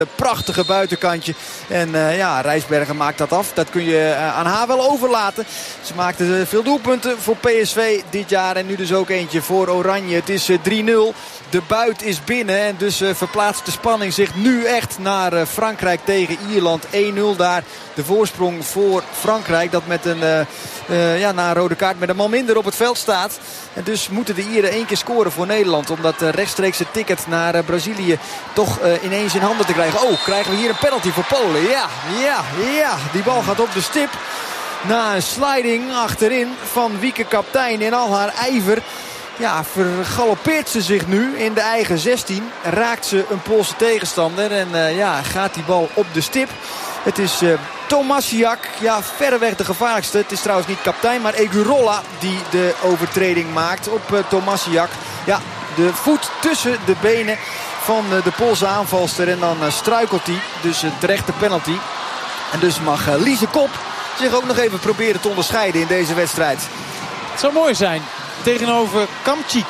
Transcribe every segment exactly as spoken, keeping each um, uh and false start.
Prachtige buitenkantje. En uh, ja, Rijsbergen maakt dat af. Dat kun je uh, aan haar wel overlaten. Ze maakte uh, veel doelpunten voor P S V dit jaar. En nu dus ook eentje voor Oranje. Het is uh, drie nul. De buit is binnen. En dus uh, verplaatst de spanning zich nu echt naar uh, Frankrijk tegen Ierland. één nul daar. De voorsprong voor Frankrijk. Dat met een, uh, uh, ja, na een rode kaart met een man minder op het veld staat. En dus moeten de Ieren één keer scoren voor Nederland. Om dat uh, rechtstreekse ticket naar uh, Brazilië toch uh, ineens in handen te krijgen. Oh, krijgen we hier een penalty voor Polen. Ja, ja, ja. Die bal gaat op de stip. Na een sliding achterin van Wieke Kaptein in al haar ijver. Ja, vergalopeert ze zich nu in de eigen zestien. Raakt ze een Poolse tegenstander. En uh, ja, gaat die bal op de stip. Het is uh, Tomasiak. Ja, verreweg de gevaarlijkste. Het is trouwens niet Kaptein, maar Egurola die de overtreding maakt op uh, Tomasiak. Ja, de voet tussen de benen van uh, de Poolse aanvalster. En dan uh, struikelt hij. Dus een uh, terechte penalty. En dus mag uh, Lise Kop zich ook nog even proberen te onderscheiden in deze wedstrijd. Het zou mooi zijn. Tegenover Kamčík.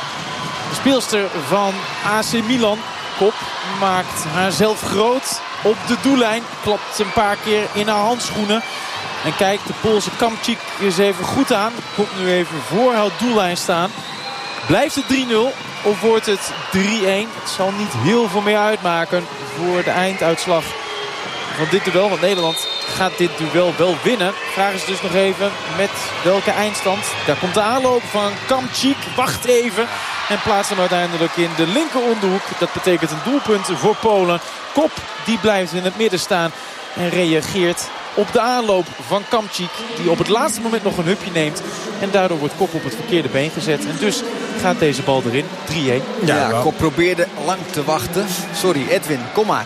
De speelster van A C Milan. Kop maakt haarzelf groot op de doellijn. Klapt een paar keer in haar handschoenen. En kijkt de Poolse Kamčík eens even goed aan. Komt nu even voor haar doellijn staan. Blijft het drie nul of wordt het drie één? Het zal niet heel veel meer uitmaken voor de einduitslag van dit duel. Want Nederland gaat dit duel wel winnen. Vraag is dus nog even met welke eindstand. Daar komt de aanloop van Kamčík. Wacht even. En plaatst hem uiteindelijk in de linker onderhoek. Dat betekent een doelpunt voor Polen. Kop die blijft in het midden staan. En reageert op de aanloop van Kamčík. Die op het laatste moment nog een hupje neemt. En daardoor wordt Kop op het verkeerde been gezet. En dus gaat deze bal erin. drie één. Ja, ja, Kop probeerde lang te wachten. Sorry Edwin, kom maar.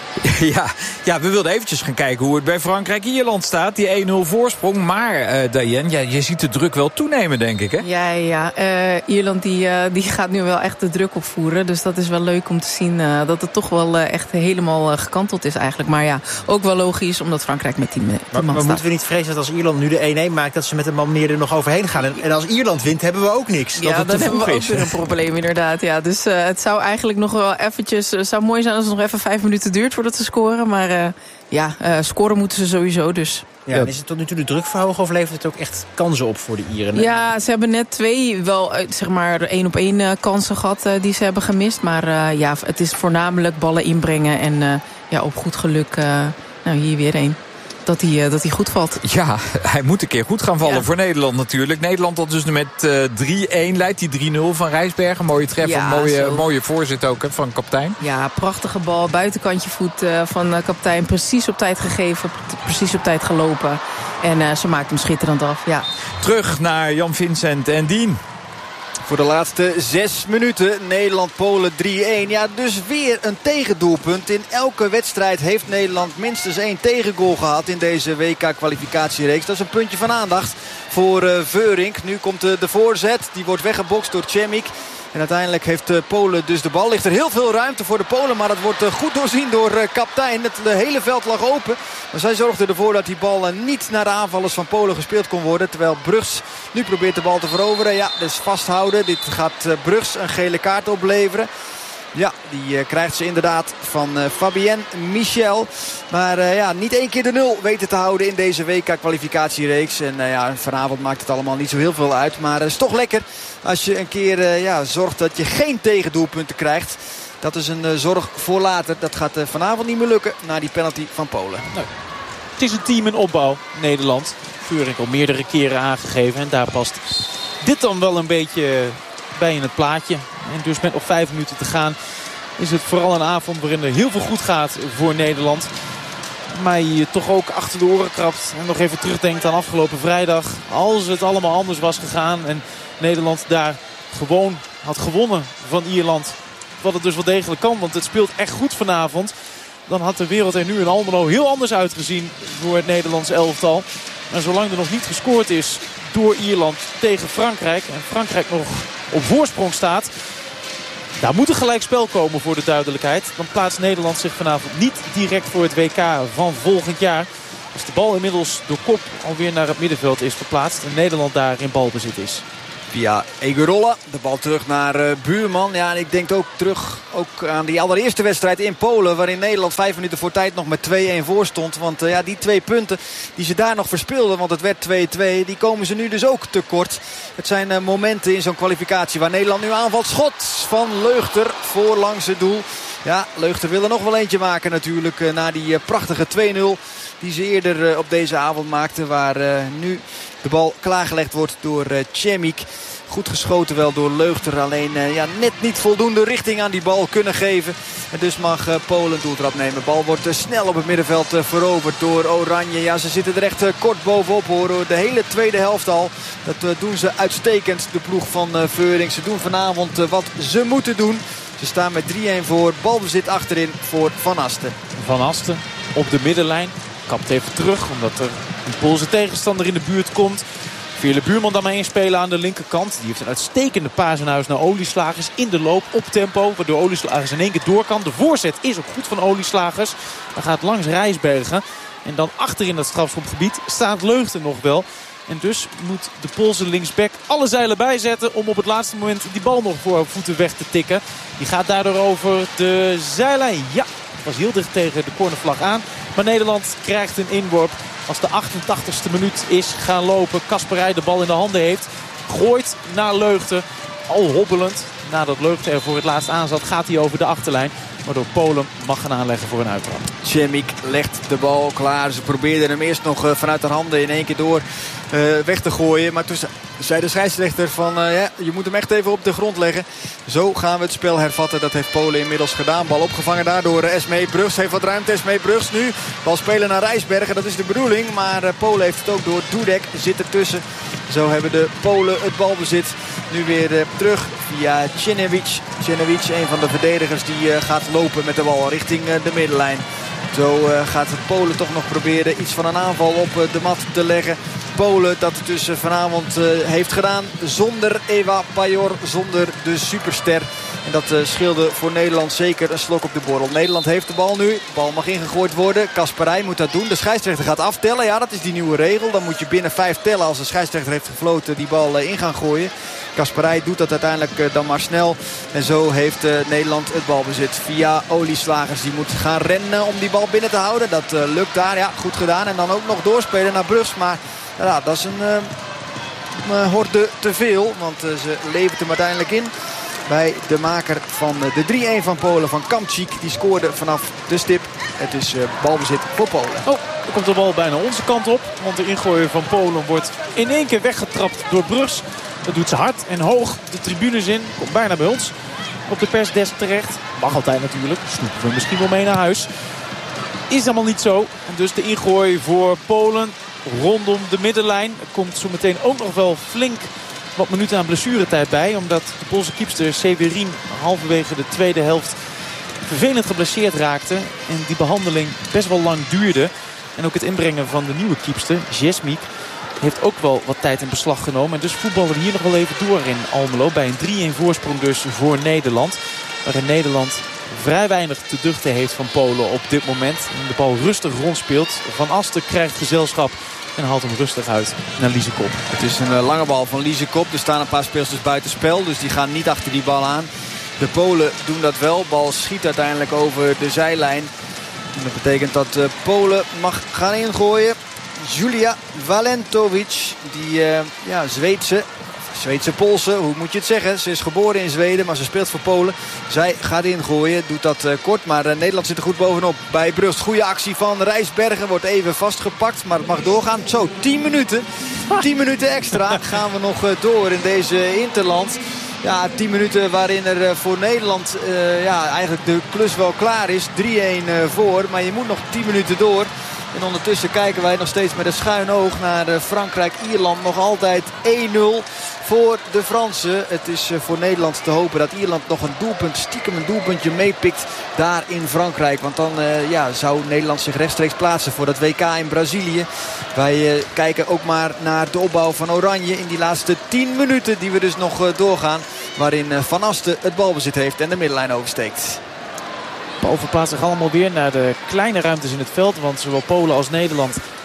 Ja, ja, we wilden eventjes gaan kijken hoe het bij Frankrijk-Ierland staat. Die één nul voorsprong. Maar, uh, Diane, ja, je ziet de druk wel toenemen, denk ik, hè? Ja, ja. Uh, Ierland die, uh, die gaat nu wel echt de druk opvoeren. Dus dat is wel leuk om te zien uh, dat het toch wel uh, echt helemaal uh, gekanteld is eigenlijk. Maar ja, ook wel logisch, omdat Frankrijk met tien man staat. Maar, maar moeten we niet vrezen dat als Ierland nu de één één maakt, dat ze met een manier er nog overheen gaan? En, en als Ierland wint, hebben we ook niks. Ja, dat dan hebben we ook is. weer een probleem, inderdaad. Ja, dus uh, het zou eigenlijk nog wel eventjes... Het zou mooi zijn als het nog even vijf minuten duurt voordat ze scoren. Maar uh, ja, uh, scoren moeten ze sowieso dus. Ja, en is het tot nu toe de druk verhogen of levert het ook echt kansen op voor de Ieren? Ja, ze hebben net twee wel, zeg maar, één op één uh, kansen gehad uh, die ze hebben gemist. Maar uh, ja, het is voornamelijk ballen inbrengen en uh, ja, op goed geluk, uh, nou hier weer één. Dat hij, uh, dat hij goed valt. Ja, hij moet een keer goed gaan vallen, ja, voor Nederland natuurlijk. Nederland had dus met uh, drie één, leidt die drie nul van Rijsbergen. Mooie treffer, ja, mooie, mooie voorzet ook hè, van kaptein. Ja, prachtige bal, buitenkantje voet uh, van uh, kaptein. Precies op tijd gegeven, precies op tijd gelopen. En uh, ze maakt hem schitterend af, ja. Terug naar Jan Vincent en Dien. Voor de laatste zes minuten Nederland-Polen drie één. Ja, dus weer een tegendoelpunt. In elke wedstrijd heeft Nederland minstens één tegengoal gehad in deze W K-kwalificatiereeks. Dat is een puntje van aandacht voor uh, Veurink. Nu komt uh, de voorzet. Die wordt weggebokst door Čemik. En uiteindelijk heeft uh, Polen dus de bal. Ligt er heel veel ruimte voor de Polen. Maar dat wordt uh, goed doorzien door uh, kaptein. Het de hele veld lag open. Maar zij zorgde ervoor dat die bal uh, niet naar de aanvallers van Polen gespeeld kon worden. Terwijl Brugs nu probeert de bal te veroveren. Ja, dus vasthouden. Dit gaat uh, Brugs een gele kaart opleveren. Ja, die uh, krijgt ze inderdaad van uh, Fabienne Michel. Maar uh, ja, niet één keer de nul weten te houden in deze W K-kwalificatiereeks. En uh, ja, vanavond maakt het allemaal niet zo heel veel uit. Maar het uh, is toch lekker als je een keer uh, ja, zorgt dat je geen tegendoelpunten krijgt. Dat is een uh, zorg voor later. Dat gaat uh, vanavond niet meer lukken na die penalty van Polen. Nee. Het is een team in opbouw, Nederland. Veurink al meerdere keren aangegeven. En daar past dit dan wel een beetje bij in het plaatje. En dus met nog vijf minuten te gaan is het vooral een avond waarin er heel veel goed gaat voor Nederland. Maar je toch ook achter de oren krabt en nog even terugdenkt aan afgelopen vrijdag. Als het allemaal anders was gegaan en Nederland daar gewoon had gewonnen van Ierland. Wat het dus wel degelijk kan, want het speelt echt goed vanavond. Dan had de wereld er nu in Almelo heel anders uitgezien voor het Nederlands elftal. Maar zolang er nog niet gescoord is door Ierland tegen Frankrijk en Frankrijk nog op voorsprong staat, daar moet een gelijkspel komen voor de duidelijkheid. Dan plaatst Nederland zich vanavond niet direct voor het W K van volgend jaar. Als de bal inmiddels door Kop alweer naar het middenveld is verplaatst en Nederland daar in balbezit is. Via Egerolla. De bal terug naar uh, Buurman. Ja, en ik denk ook terug ook aan die allereerste wedstrijd in Polen. Waarin Nederland vijf minuten voor tijd nog met twee-een voor stond. Want uh, ja, die twee punten die ze daar nog verspeelden. Want het werd twee-twee. Die komen ze nu dus ook tekort. Het zijn uh, momenten in zo'n kwalificatie waar Nederland nu aanvalt. Schot van Leugter voor langs het doel. Ja, Leugter wil er nog wel eentje maken natuurlijk. Uh, na die uh, prachtige twee-nul die ze eerder uh, op deze avond maakten. Waar uh, nu de bal klaargelegd wordt door uh, Cemik. Goed geschoten wel door Leugter. Alleen uh, ja, net niet voldoende richting aan die bal kunnen geven. En dus mag uh, Polen een doeltrap nemen. De bal wordt uh, snel op het middenveld uh, veroverd door Oranje. Ja, ze zitten er echt uh, kort bovenop hoor. De hele tweede helft al. Dat uh, doen ze uitstekend. De ploeg van uh, Veuring. Ze doen vanavond uh, wat ze moeten doen. Ze staan met drie-een voor. Balbezit achterin voor Van Asten. Van Asten op de middenlijn. Kapt even terug omdat er een Poolse tegenstander in de buurt komt. Veerle Buurman dan mee inspelen aan de linkerkant. Die heeft een uitstekende paas in huis naar Olieslagers in de loop op tempo. Waardoor Olieslagers in één keer door kan. De voorzet is ook goed van Olieslagers. Dan gaat langs Rijsbergen. En dan achterin dat strafschopgebied staat Leugter nog wel. En dus moet de Poolse linksback alle zeilen bijzetten om op het laatste moment die bal nog voor voeten weg te tikken. Die gaat daardoor over de zijlijn. Ja, was heel dicht tegen de cornervlag aan. Maar Nederland krijgt een inworp als de achtentachtigste minuut is gaan lopen. Kasperij de bal in de handen heeft. Gooit naar Leugter. Al hobbelend. Nadat Leugter er voor het laatst aan zat gaat hij over de achterlijn. Waardoor Polen mag gaan aanleggen voor een uittrap. Cemik legt de bal klaar. Ze probeerden hem eerst nog vanuit haar handen in één keer door uh, weg te gooien. Maar toen zei de scheidsrechter van uh, ja, je moet hem echt even op de grond leggen. Zo gaan we het spel hervatten. Dat heeft Polen inmiddels gedaan. Bal opgevangen daardoor uh, Esmee Brugs. Heeft wat ruimte. Esmee Brugs nu. Bal spelen naar Rijsbergen. Dat is de bedoeling. Maar uh, Polen heeft het ook door. Dudek zit ertussen. Zo hebben de Polen het balbezit. Nu weer uh, terug via Čenević. Čenević, een van de verdedigers die uh, gaat lopen met de bal richting uh, de middenlijn. Zo uh, gaat het Polen toch nog proberen iets van een aanval op uh, de mat te leggen. Polen dat het dus uh, vanavond uh, heeft gedaan zonder Ewa Pajor, zonder de superster. En dat uh, scheelde voor Nederland zeker een slok op de borrel. Nederland heeft de bal nu. De bal mag ingegooid worden. Kasperij moet dat doen. De scheidsrechter gaat aftellen. Ja, dat is die nieuwe regel. Dan moet je binnen vijf tellen als de scheidsrechter heeft gefloten die bal uh, in gaan gooien. Kasperij doet dat uiteindelijk uh, dan maar snel. En zo heeft uh, Nederland het balbezit via Olieslagers. Die moet gaan rennen om die bal binnen te houden. Dat uh, lukt daar. Ja, goed gedaan. En dan ook nog doorspelen naar Brugs. Maar ja, dat is een uh, uh, horde te veel. Want uh, ze levert hem uiteindelijk in. Bij de maker van de drie-een van Polen, van Kamczyk. Die scoorde vanaf de stip. Het is uh, balbezit voor Polen. Oh, dan komt de bal bijna onze kant op. Want de ingooier van Polen wordt in één keer weggetrapt door Brugs. Dat doet ze hard en hoog de tribunes in. Komt bijna bij ons op de persdesk terecht. Mag altijd natuurlijk. Snoepen we misschien wel mee naar huis. Is allemaal niet zo. En dus de ingooi voor Polen rondom de middenlijn. Er komt zo meteen ook nog wel flink wat minuten aan blessuretijd bij. Omdat de Poolse kiepster Severin halverwege de tweede helft vervelend geblesseerd raakte. En die behandeling best wel lang duurde. En ook het inbrengen van de nieuwe kiepster, Česmik, heeft ook wel wat tijd in beslag genomen. En dus voetballen we hier nog wel even door in Almelo. Bij een drie-een voorsprong dus voor Nederland. Waarin Nederland vrij weinig te duchten heeft van Polen op dit moment. En de bal rustig rondspeelt. Van Asten krijgt gezelschap en haalt hem rustig uit naar Lisekop. Het is een lange bal van Lisekop. Er staan een paar speelsters buiten spel. Dus die gaan niet achter die bal aan. De Polen doen dat wel. Bal schiet uiteindelijk over de zijlijn. En dat betekent dat uh, Polen mag gaan ingooien. Julia Valentovic, die uh, ja, Zweedse, Zweedse Poolse, hoe moet je het zeggen? Ze is geboren in Zweden, maar ze speelt voor Polen. Zij gaat ingooien, doet dat uh, kort, maar uh, Nederland zit er goed bovenop. Bij Brust, goede actie van Rijsbergen, wordt even vastgepakt, maar het mag doorgaan. Zo, tien minuten, tien minuten extra gaan we nog uh, door in deze interland. Ja, tien minuten waarin er uh, voor Nederland uh, ja, eigenlijk de klus wel klaar is. drie-een uh, voor, maar je moet nog tien minuten door. En ondertussen kijken wij nog steeds met een schuin oog naar uh, Frankrijk-Ierland. Nog altijd één nul voor de Fransen. Het is uh, voor Nederland te hopen dat Ierland nog een doelpunt, stiekem een doelpuntje meepikt daar in Frankrijk. Want dan uh, ja, zou Nederland zich rechtstreeks plaatsen voor dat W K in Brazilië. Wij uh, kijken ook maar naar de opbouw van Oranje in die laatste tien minuten die we dus nog uh, doorgaan. Waarin uh, Van Asten het balbezit heeft en de middenlijn oversteekt. Bal verplaatst zich allemaal weer naar de kleine ruimtes in het veld. Want zowel Polen als Nederland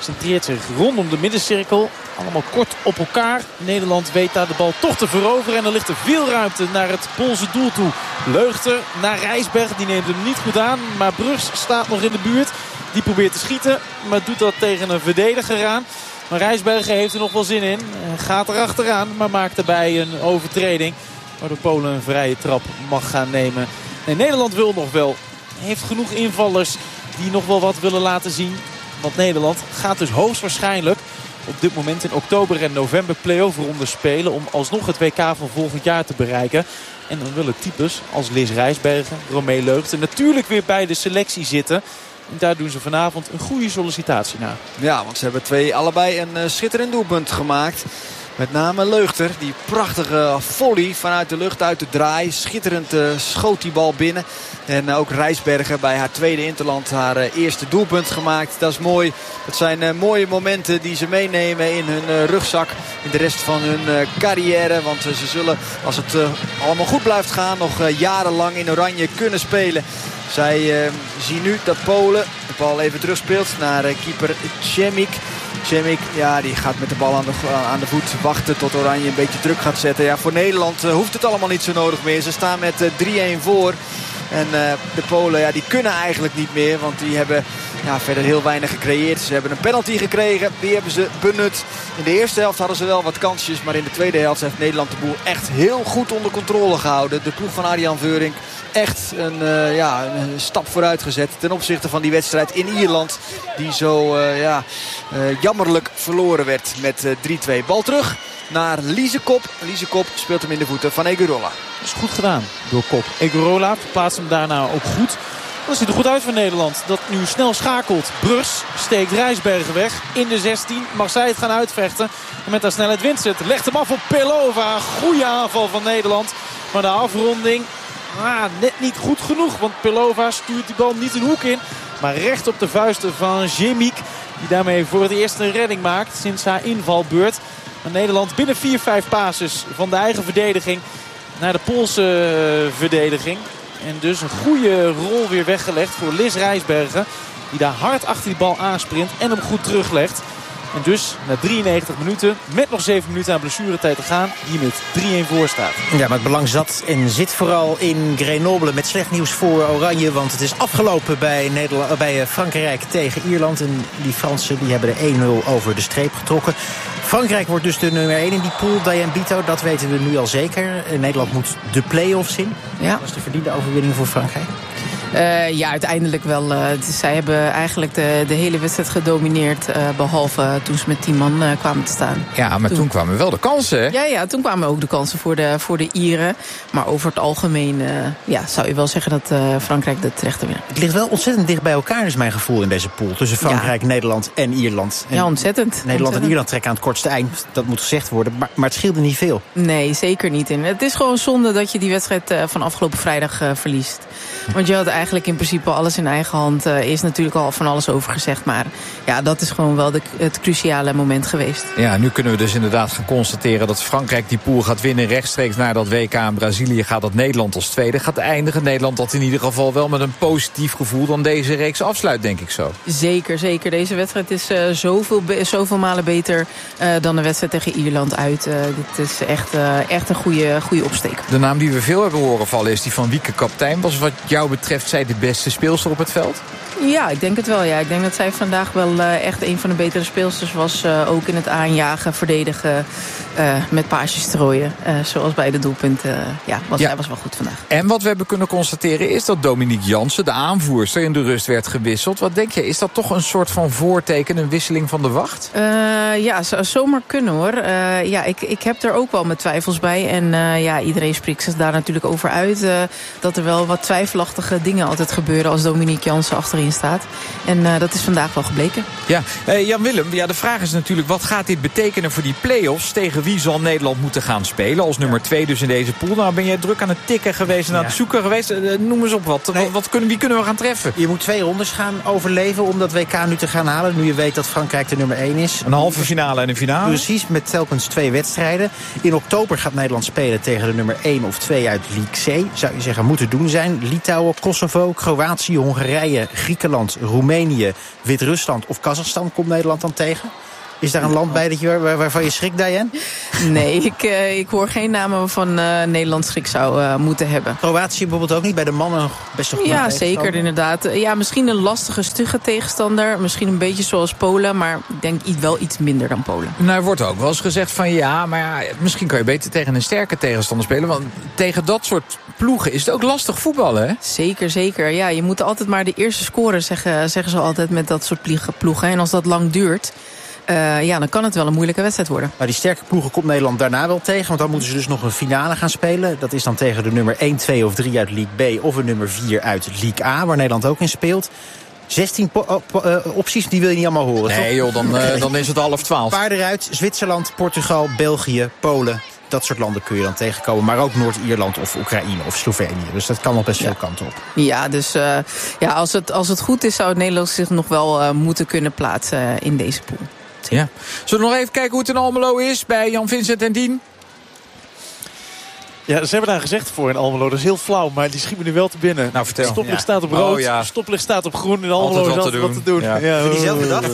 Centreert zich rondom de middencirkel. Allemaal kort op elkaar. Nederland weet daar de bal toch te veroveren. En er ligt er veel ruimte naar het Poolse doel toe. Leugter naar Rijsbergen. Die neemt hem niet goed aan. Maar Brugs staat nog in de buurt. Die probeert te schieten. Maar doet dat tegen een verdediger aan. Maar Rijsbergen heeft er nog wel zin in. Gaat er achteraan. Maar maakt daarbij een overtreding. Waardoor Polen een vrije trap mag gaan nemen. Nee, Nederland wil nog wel. Heeft genoeg invallers die nog wel wat willen laten zien. Want Nederland gaat dus hoogstwaarschijnlijk op dit moment in oktober en november play-off ronde spelen. Om alsnog het W K van volgend jaar te bereiken. En dan willen types als Liz Rijsbergen, Romee Leugter natuurlijk weer bij de selectie zitten. En daar doen ze vanavond een goede sollicitatie naar. Ja, want ze hebben twee allebei een uh, schitterend doelpunt gemaakt. Met name Leugter, die prachtige volley vanuit de lucht uit de draai. Schitterend uh, schoot die bal binnen. En uh, ook Rijsbergen bij haar tweede interland haar uh, eerste doelpunt gemaakt. Dat is mooi. Dat zijn uh, mooie momenten die ze meenemen in hun uh, rugzak. In de rest van hun uh, carrière. Want uh, ze zullen, als het uh, allemaal goed blijft gaan, nog uh, jarenlang in Oranje kunnen spelen. Zij uh, zien nu dat Polen de bal even terugspeelt naar uh, keeper Cemik. Cemik, ja, die gaat met de bal aan de, aan de voet wachten tot Oranje een beetje druk gaat zetten. Ja, voor Nederland uh, hoeft het allemaal niet zo nodig meer. Ze staan met uh, drie-een voor. En uh, de Polen, ja, die kunnen eigenlijk niet meer. Want die hebben ja, verder heel weinig gecreëerd. Ze hebben een penalty gekregen. Die hebben ze benut. In de eerste helft hadden ze wel wat kansjes. Maar in de tweede helft heeft Nederland de boel echt heel goed onder controle gehouden. De ploeg van Arjan Veurink echt een, uh, ja, een stap vooruit gezet ten opzichte van die wedstrijd in Ierland. Die zo uh, ja, uh, jammerlijk verloren werd met uh, drie-twee. Bal terug naar Lisekop. Lisekop speelt hem in de voeten van Egurola. Dat is goed gedaan door Kop. Egurola plaatst hem daarna ook goed. Dat ziet er goed uit voor Nederland. Dat nu snel schakelt. Brugs steekt Rijsbergen weg. In de zestien mag zij het gaan uitvechten. En met haar snelheid wint ze het. Legt hem af op Pelova. Goede aanval van Nederland. Maar de afronding ah, net niet goed genoeg. Want Pelova stuurt die bal niet een hoek in. Maar recht op de vuisten van Cemik. Die daarmee voor het eerst een redding maakt sinds haar invalbeurt. Maar Nederland binnen vier vijf passes van de eigen verdediging naar de Poolse verdediging. En dus een goede rol weer weggelegd voor Liz Rijsbergen. Die daar hard achter die bal aansprint en hem goed teruglegt. En dus na drieënnegentig minuten met nog zeven minuten aan blessuretijd te gaan. Die met drie-een voor staat. Ja, maar het belang zat en zit vooral in Grenoble met slecht nieuws voor Oranje. Want het is afgelopen bij, Nederland, bij Frankrijk tegen Ierland. En die Fransen die hebben de één-nul over de streep getrokken. Frankrijk wordt dus de nummer één in die pool. Diane Bito, dat weten we nu al zeker. Nederland moet de play-offs in. Ja. Dat was de verdiende overwinning voor Frankrijk. Uh, ja, uiteindelijk wel. Uh, dus zij hebben eigenlijk de, de hele wedstrijd gedomineerd. Uh, behalve toen ze met tien man uh, kwamen te staan. Ja, maar toen, toen kwamen wel de kansen, hè? Ja, ja, toen kwamen ook de kansen voor de, voor de Ieren. Maar over het algemeen uh, ja, zou je wel zeggen dat uh, Frankrijk de terechte winnaar. Het ligt wel ontzettend dicht bij elkaar, is mijn gevoel in deze pool. Tussen Frankrijk, ja. Nederland en Ierland. En ja, ontzettend. Nederland ontzettend. en Ierland trekken aan het kortste eind. Dat moet gezegd worden. Maar, maar het scheelde niet veel. Nee, zeker niet. En het is gewoon zonde dat je die wedstrijd uh, van afgelopen vrijdag uh, verliest. Want je had eigenlijk in principe alles in eigen hand. Er uh, is natuurlijk al van alles over gezegd. Maar ja, dat is gewoon wel de, het cruciale moment geweest. Ja, nu kunnen we dus inderdaad gaan constateren dat Frankrijk die pool gaat winnen. Rechtstreeks naar dat W K in Brazilië gaat dat Nederland als tweede gaat eindigen. Nederland dat in ieder geval wel met een positief gevoel dan deze reeks afsluit, denk ik zo. Zeker, zeker. Deze wedstrijd is uh, zoveel, be- zoveel malen beter uh, dan de wedstrijd tegen Ierland uit. Uh, dit is echt, uh, echt een goede, goede opsteek. De naam die we veel hebben horen vallen is die van Wieke Kaptein. Was wat jou betreft zij de beste speelster op het veld? Ja, ik denk het wel. Ja. Ik denk dat zij vandaag wel uh, echt een van de betere speelsters was. Uh, ook in het aanjagen, verdedigen, uh, met paasjes strooien. Uh, zoals bij de doelpunten. Uh, ja, was, ja. Zij was wel goed vandaag. En wat we hebben kunnen constateren is dat Dominique Jansen, de aanvoerster, in de rust werd gewisseld. Wat denk je, is dat toch een soort van voorteken, een wisseling van de wacht? Uh, ja, zou zomaar kunnen hoor. Uh, ja, ik, ik heb er ook wel mijn twijfels bij. En uh, ja, iedereen spreekt zich daar natuurlijk over uit. Uh, dat er wel wat twijfelachtige dingen altijd gebeuren als Dominique Jansen achterin staat. En uh, dat is vandaag wel gebleken. Ja, uh, Jan-Willem, ja, de vraag is natuurlijk, wat gaat dit betekenen voor die play-offs? Tegen wie zal Nederland moeten gaan spelen? Als nummer twee dus in deze pool. Nou, ben jij druk aan het tikken geweest en aan het ja. zoeken geweest? Uh, noem eens op wat. Nee. wat kunnen, wie kunnen we gaan treffen? Je moet twee rondes gaan overleven om dat W K nu te gaan halen. Nu je weet dat Frankrijk de nummer één is. Een halve finale en een finale? Precies, met telkens twee wedstrijden. In oktober gaat Nederland spelen tegen de nummer één of twee uit League C. Zou je zeggen, moeten doen zijn. Litouwen, Kosovo, Kroatië, Hongarije, Griekenland. Griekenland, Roemenië, Wit-Rusland of Kazachstan komt Nederland dan tegen? Is daar een land bij dat je, waar, waarvan je schrikt, Diane? Nee, ik, uh, ik hoor geen namen waarvan uh, Nederland schrik zou uh, moeten hebben. Kroatië bijvoorbeeld ook niet? Bij de mannen best wel goed. Ja, zeker inderdaad. Ja, misschien een lastige, stugge tegenstander. Misschien een beetje zoals Polen, maar ik denk wel iets minder dan Polen. Nou, er wordt ook wel eens gezegd van ja, maar ja, misschien kan je beter tegen een sterke tegenstander spelen. Want tegen dat soort ploegen is het ook lastig voetballen, hè? Zeker, zeker. Ja, je moet altijd maar de eerste scoren, zeggen, zeggen ze altijd met dat soort ploegen. En als dat lang duurt, Uh, ja, dan kan het wel een moeilijke wedstrijd worden. Maar die sterke ploegen komt Nederland daarna wel tegen. Want dan moeten ze dus nog een finale gaan spelen. Dat is dan tegen de nummer één, twee of drie uit League B. Of een nummer vier uit League A, waar Nederland ook in speelt. zestien po- uh, opties, die wil je niet allemaal horen, nee, toch? joh, dan, uh, dan is het half twaalf. Paar eruit. Zwitserland, Portugal, België, Polen. Dat soort landen kun je dan tegenkomen. Maar ook Noord-Ierland of Oekraïne of Slovenië. Dus dat kan nog best ja. veel kanten op. Ja, dus uh, ja, als, het, als het goed is, zou het Nederland zich nog wel uh, moeten kunnen plaatsen uh, in deze pool. Ja. Zullen we nog even kijken hoe het in Almelo is bij Jan Vincent en Dien? Ja, ze hebben daar gezegd voor in Almelo. Dat is heel flauw, maar die schiet me nu wel te binnen. Nou, vertel. Stoplicht ja. staat op rood, oh, ja. stoplicht staat op groen. In Almelo is altijd wat te doen. Ja. Ja. Heb je die zelf gedacht?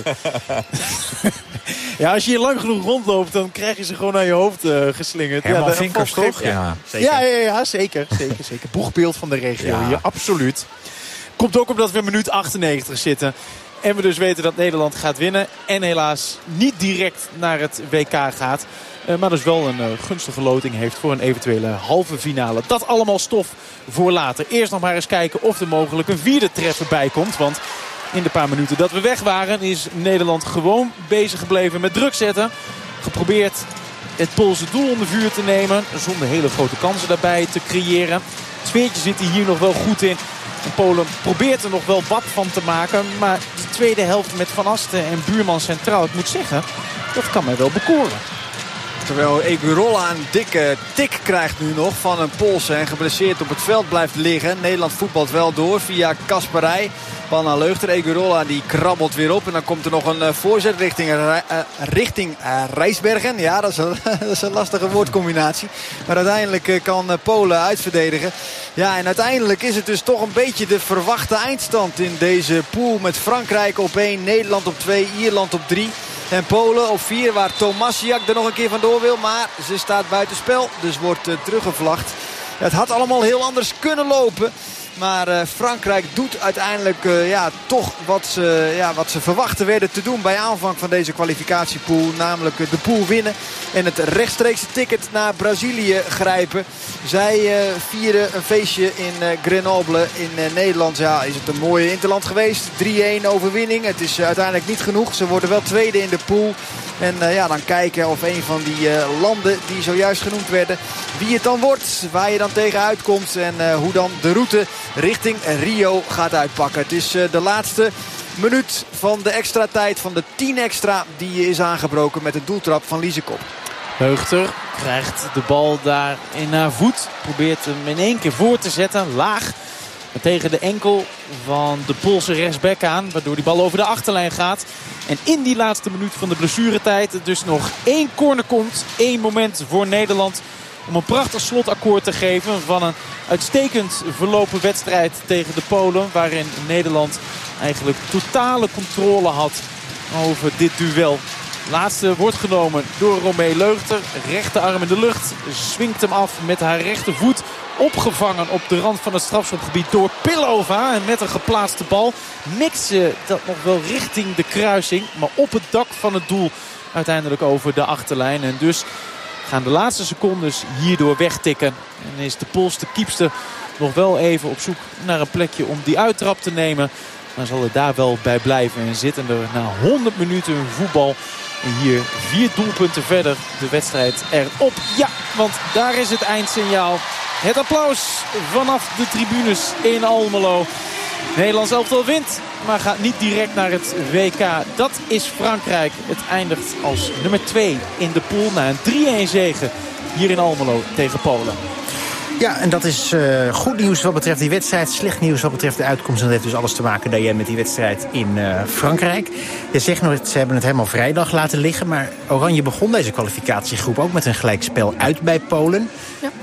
Ja, als je hier lang genoeg rondloopt, dan krijg je ze gewoon naar je hoofd uh, geslingerd. Herman ja, Vinkers, toch? Ja, zeker. Ja, ja, ja, zeker. zeker, zeker. Boegbeeld van de regio ja. hier, absoluut. Komt ook omdat we in minuut achtennegentig zitten. En we dus weten dat Nederland gaat winnen. En helaas niet direct naar het W K gaat. Uh, maar dus wel een uh, gunstige loting heeft voor een eventuele halve finale. Dat allemaal stof voor later. Eerst nog maar eens kijken of er mogelijk een vierde treffer bij komt. Want in de paar minuten dat we weg waren is Nederland gewoon bezig gebleven met druk zetten. Geprobeerd het Poolse doel onder vuur te nemen. Zonder hele grote kansen daarbij te creëren. Het sfeertje zit hier nog wel goed in. En Polen probeert er nog wel wat van te maken. Maar de tweede helft met Van Asten en Buurman centraal, ik moet zeggen, dat kan mij wel bekoren. Terwijl Egurola een dikke tik krijgt nu nog van een Poolse en geblesseerd op het veld blijft liggen. Nederland voetbalt wel door via Kasperij. Bal naar Leugter. Egurola die krabbelt weer op. En dan komt er nog een uh, voorzet richting, uh, richting uh, Rijsbergen. Ja, dat is, een, dat is een lastige woordcombinatie. Maar uiteindelijk uh, kan uh, Polen uitverdedigen. Ja, en uiteindelijk is het dus toch een beetje de verwachte eindstand in deze pool. Met Frankrijk op één, Nederland op twee, Ierland op drie. En Polen op vier, waar Tomasiak er nog een keer vandoor wil. Maar ze staat buitenspel, dus wordt uh, teruggevlacht. Het had allemaal heel anders kunnen lopen. Maar uh, Frankrijk doet uiteindelijk uh, ja, toch wat ze, ja, wat ze verwachten werden te doen bij aanvang van deze kwalificatiepool. Namelijk uh, de pool winnen en het rechtstreekse ticket naar Brazilië grijpen. Zij uh, vieren een feestje in uh, Grenoble in uh, Nederland. Ja, is het een mooie interland geweest. drie-een overwinning. Het is uh, uiteindelijk niet genoeg. Ze worden wel tweede in de pool. En uh, ja, dan kijken of een van die uh, landen die zojuist genoemd werden, wie het dan wordt, waar je dan tegen uitkomt en uh, hoe dan de route richting Rio gaat uitpakken. Het is uh, de laatste minuut van de extra tijd, van de tien extra die is aangebroken met de doeltrap van Lisekop. Leugter krijgt de bal daar in haar voet. Probeert hem in één keer voor te zetten. Laag. Tegen de enkel van de Poolse rechtsback aan. Waardoor die bal over de achterlijn gaat. En in die laatste minuut van de blessuretijd dus nog één corner komt. Eén moment voor Nederland om een prachtig slotakkoord te geven van een uitstekend verlopen wedstrijd tegen de Polen. Waarin Nederland eigenlijk totale controle had over dit duel. Laatste wordt genomen door Romee Leugter. Rechterarm in de lucht. Swingt hem af met haar rechtervoet. Opgevangen op de rand van het strafschopgebied door Pilova. En met een geplaatste bal mikt ze dat nog wel richting de kruising. Maar op het dak van het doel uiteindelijk over de achterlijn. En dus gaan de laatste secondes hierdoor wegtikken. En is de Poolse kiepster nog wel even op zoek naar een plekje om die uittrap te nemen. Dan zal het daar wel bij blijven. En zitten er na honderd minuten voetbal. En hier vier doelpunten verder de wedstrijd erop. Ja, want daar is het eindsignaal. Het applaus vanaf de tribunes in Almelo. Nederlands elftal wint, maar gaat niet direct naar het W K. Dat is Frankrijk. Het eindigt als nummer twee in de pool na een drie-een zege hier in Almelo tegen Polen. Ja, en dat is uh, goed nieuws wat betreft die wedstrijd. Slecht nieuws wat betreft de uitkomst. En dat heeft dus alles te maken, Diane, met die wedstrijd in uh, Frankrijk. Je zegt nog, ze hebben het helemaal vrijdag laten liggen. Maar Oranje begon deze kwalificatiegroep ook met een gelijkspel uit bij Polen. Ja.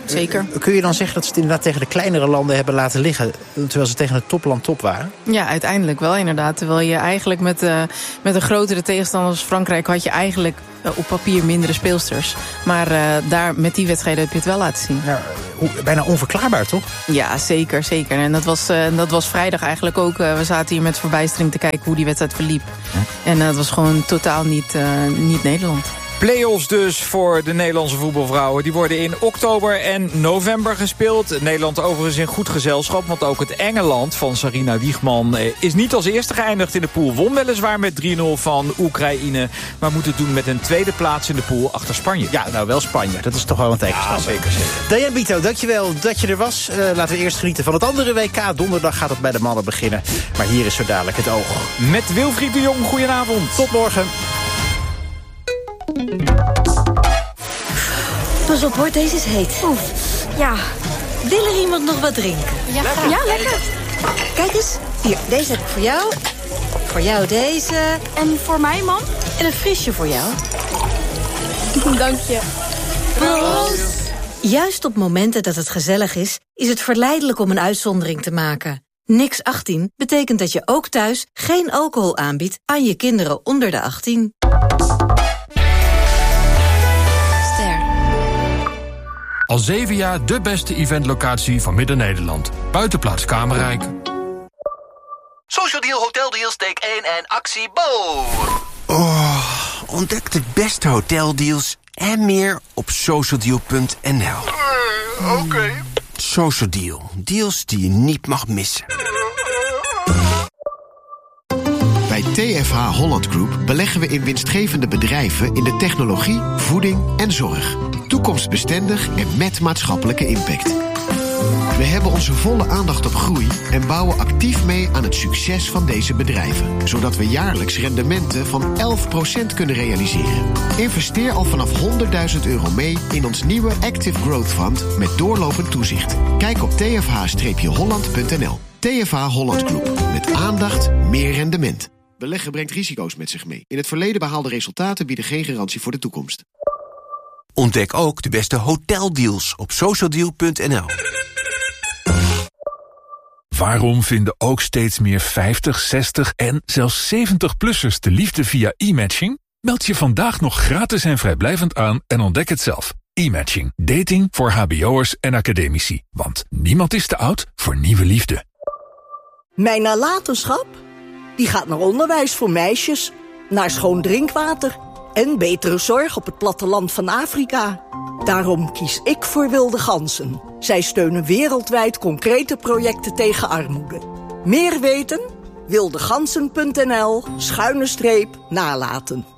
zeker. Uh, kun je dan zeggen dat ze het inderdaad tegen de kleinere landen hebben laten liggen, terwijl ze tegen het topland top waren? Ja, uiteindelijk wel inderdaad. Terwijl je eigenlijk met, uh, met een grotere tegenstander als Frankrijk had je eigenlijk uh, op papier mindere speelsters. Maar uh, daar met die wedstrijden heb je het wel laten zien. Ja, bijna onverklaarbaar, toch? Ja, zeker, zeker. En dat was, uh, dat was vrijdag eigenlijk ook. Uh, we zaten hier met verbijstering te kijken hoe die wedstrijd verliep. Ja. En uh, het was gewoon totaal niet, uh, niet Nederland. Play-offs dus voor de Nederlandse voetbalvrouwen. Die worden in oktober en november gespeeld. Nederland overigens in goed gezelschap. Want ook het Engeland van Sarina Wiegman is niet als eerste geëindigd in de pool. Won weliswaar met drie nul van Oekraïne. Maar moet het doen met een tweede plaats in de pool achter Spanje. Ja, nou wel Spanje. Dat is toch wel een tegenstander. Ja, zeker, zeker. Diane Bito, dankjewel dat je er was. Uh, laten we eerst genieten van het andere W K. Donderdag gaat het bij de mannen beginnen. Maar hier is zo dadelijk het oog. Met Wilfried de Jong, goedenavond. Tot morgen. Pas op hoor, deze is heet. Oef, ja. Wil er iemand nog wat drinken? Ja, lekker. Ja, lekker. Kijk eens, hier, deze heb ik voor jou. Voor jou deze. En voor mij, man? En een frisje voor jou. Dank je. Proost. Juist op momenten dat het gezellig is, is het verleidelijk om een uitzondering te maken. Niks achttien betekent dat je ook thuis geen alcohol aanbiedt aan je kinderen onder de achttien. Al zeven jaar de beste eventlocatie van Midden-Nederland. Buitenplaats Kamerrijk. Social Deal, Hotel Deals, take één en actie Bo. Oh, ontdek de beste hoteldeals en meer op social deal punt n l. Uh, Oké. Okay. Social Deal, deals die je niet mag missen. Bij T F H Holland Group beleggen we in winstgevende bedrijven in de technologie, voeding en zorg. Toekomstbestendig en met maatschappelijke impact. We hebben onze volle aandacht op groei en bouwen actief mee aan het succes van deze bedrijven. Zodat we jaarlijks rendementen van elf procent kunnen realiseren. Investeer al vanaf honderdduizend euro mee in ons nieuwe Active Growth Fund met doorlopend toezicht. Kijk op t f h holland punt n l. T F H Holland Group. Met aandacht, meer rendement. Beleggen brengt risico's met zich mee. In het verleden behaalde resultaten bieden geen garantie voor de toekomst. Ontdek ook de beste hoteldeals op social deal punt n l. Waarom vinden ook steeds meer vijftig, zestig en zelfs zeventig-plussers de liefde via e-matching? Meld je vandaag nog gratis en vrijblijvend aan en ontdek het zelf. E-matching. Dating voor hbo'ers en academici. Want niemand is te oud voor nieuwe liefde. Mijn nalatenschap? Die gaat naar onderwijs voor meisjes, naar schoon drinkwater en betere zorg op het platteland van Afrika. Daarom kies ik voor Wilde Ganzen. Zij steunen wereldwijd concrete projecten tegen armoede. Meer weten? wildegansen punt n l schuine streep nalaten.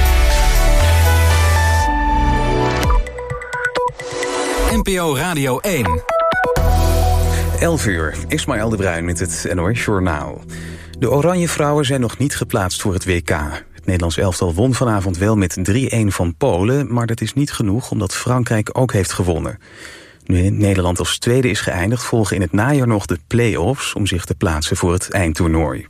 N P O Radio één. elf uur, Ismaël de Bruin met het N O S Journaal. De Oranje Vrouwen zijn nog niet geplaatst voor het W K. Het Nederlands elftal won vanavond wel met drie-een van Polen, maar dat is niet genoeg omdat Frankrijk ook heeft gewonnen. Nu Nederland als tweede is geëindigd, volgen in het najaar nog de play-offs om zich te plaatsen voor het eindtoernooi.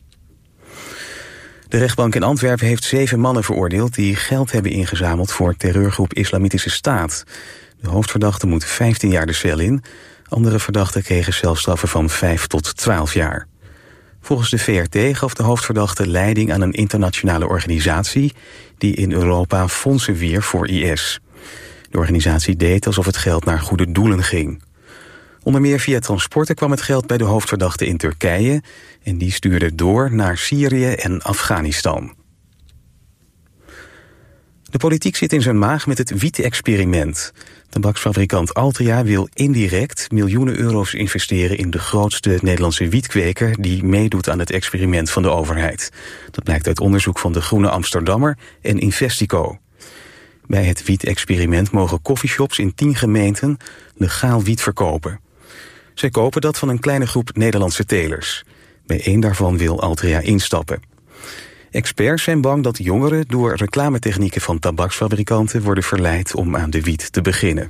De rechtbank in Antwerpen heeft zeven mannen veroordeeld die geld hebben ingezameld voor terreurgroep Islamitische Staat. De hoofdverdachte moet vijftien jaar de cel in. Andere verdachten kregen celstraffen van vijf tot twaalf jaar. Volgens de V R T gaf de hoofdverdachte leiding aan een internationale organisatie die in Europa fondsen wierf voor I S. De organisatie deed alsof het geld naar goede doelen ging. Onder meer via transporten kwam het geld bij de hoofdverdachte in Turkije en die stuurde door naar Syrië en Afghanistan. De politiek zit in zijn maag met het wiet-experiment. Tabaksfabrikant Altria wil indirect miljoenen euro's investeren in de grootste Nederlandse wietkweker die meedoet aan het experiment van de overheid. Dat blijkt uit onderzoek van de Groene Amsterdammer en Investico. Bij het wiet-experiment mogen coffeeshops in tien gemeenten legaal wiet verkopen. Zij kopen dat van een kleine groep Nederlandse telers. Bij één daarvan wil Altria instappen. Experts zijn bang dat jongeren door reclametechnieken van tabaksfabrikanten worden verleid om aan de wiet te beginnen.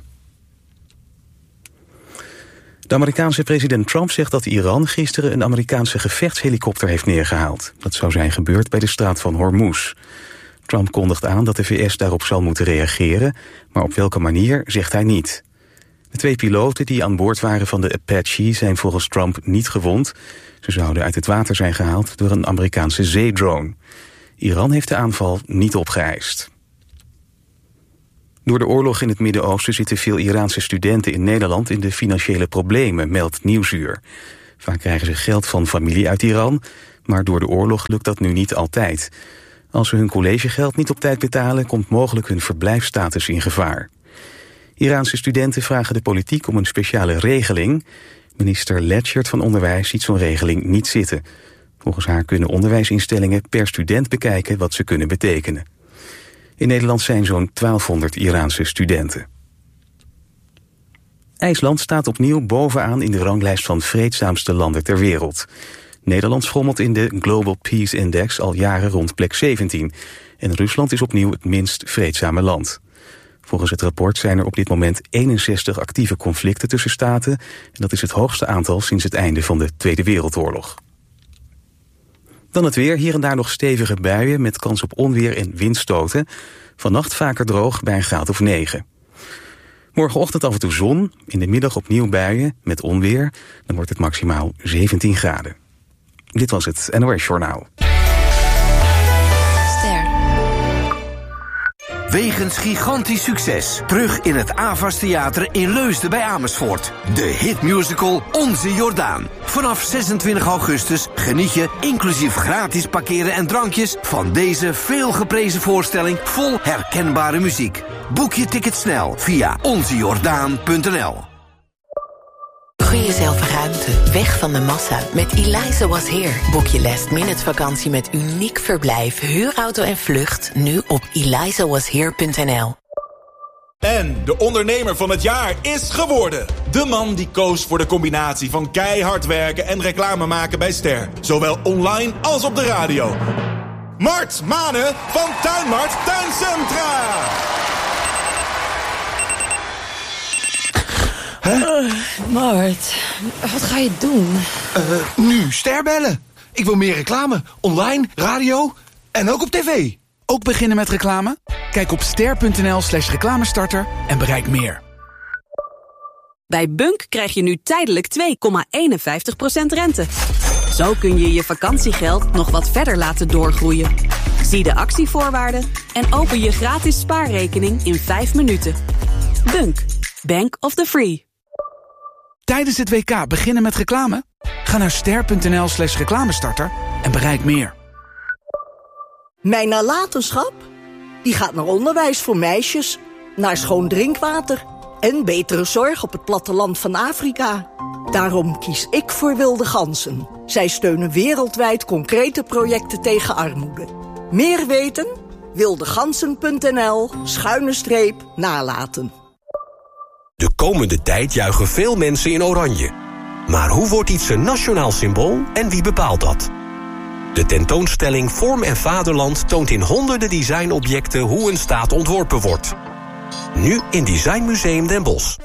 De Amerikaanse president Trump zegt dat Iran gisteren een Amerikaanse gevechtshelikopter heeft neergehaald. Dat zou zijn gebeurd bij de straat van Hormuz. Trump kondigt aan dat de V S daarop zal moeten reageren, maar op welke manier zegt hij niet. De twee piloten die aan boord waren van de Apache zijn volgens Trump niet gewond. Ze zouden uit het water zijn gehaald door een Amerikaanse zeedrone. Iran heeft de aanval niet opgeëist. Door de oorlog in het Midden-Oosten zitten veel Iraanse studenten in Nederland in de financiële problemen, meldt Nieuwsuur. Vaak krijgen ze geld van familie uit Iran, maar door de oorlog lukt dat nu niet altijd. Als ze hun collegegeld niet op tijd betalen, komt mogelijk hun verblijfsstatus in gevaar. Iraanse studenten vragen de politiek om een speciale regeling. Minister Letchert van Onderwijs ziet zo'n regeling niet zitten. Volgens haar kunnen onderwijsinstellingen per student bekijken wat ze kunnen betekenen. In Nederland zijn zo'n twaalfhonderd Iraanse studenten. IJsland staat opnieuw bovenaan in de ranglijst van vreedzaamste landen ter wereld. Nederland schommelt in de Global Peace Index al jaren rond plek zeventien. En Rusland is opnieuw het minst vreedzame land. Volgens het rapport zijn er op dit moment eenenzestig actieve conflicten tussen staten. En dat is het hoogste aantal sinds het einde van de Tweede Wereldoorlog. Dan het weer, hier en daar nog stevige buien met kans op onweer en windstoten. Vannacht vaker droog bij een graad of negen. Morgenochtend af en toe zon, in de middag opnieuw buien met onweer. Dan wordt het maximaal zeventien graden. Dit was het N O S Journaal. Wegens gigantisch succes. Terug in het Avas Theater in Leusden bij Amersfoort. De hitmusical Onze Jordaan. Vanaf zesentwintig augustus geniet je, inclusief gratis parkeren en drankjes, van deze veelgeprezen voorstelling vol herkenbare muziek. Boek je ticket snel via onze jordaan punt n l. Gun jezelf ruimte, weg van de massa. Met Eliza Was Here boek je last minute vakantie met uniek verblijf, huurauto en vlucht nu op eliza was here punt n l. En de ondernemer van het jaar is geworden. De man die koos voor de combinatie van keihard werken en reclame maken bij Ster. Zowel online als op de radio. Mart Manen van Tuinmart Tuincentra. Huh? Uh, Mart, wat ga je doen? Uh, nu Ster bellen. Ik wil meer reclame. Online, radio en ook op tv. Ook beginnen met reclame? Kijk op ster punt n l slash reclamestarter en bereik meer. Bij Bunk krijg je nu tijdelijk twee komma eenenvijftig procent rente. Zo kun je je vakantiegeld nog wat verder laten doorgroeien. Zie de actievoorwaarden en open je gratis spaarrekening in vijf minuten. Bunk, Bank of the Free. Tijdens het W K beginnen met reclame? Ga naar ster punt n l slash reclamestarter en bereik meer. Mijn nalatenschap? Die gaat naar onderwijs voor meisjes, naar schoon drinkwater en betere zorg op het platteland van Afrika. Daarom kies ik voor Wilde Ganzen. Zij steunen wereldwijd concrete projecten tegen armoede. Meer weten? wildegansen punt n l schuine streep nalaten. De komende tijd juichen veel mensen in oranje. Maar hoe wordt iets een nationaal symbool en wie bepaalt dat? De tentoonstelling Vorm en Vaderland toont in honderden designobjecten hoe een staat ontworpen wordt. Nu in Design Museum Den Bosch.